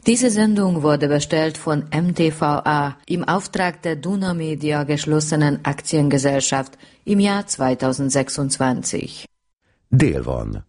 Diese Sendung wurde bestellt von MTVA im Auftrag der Duna Media geschlossenen Aktiengesellschaft im Jahr 2026. Dél van.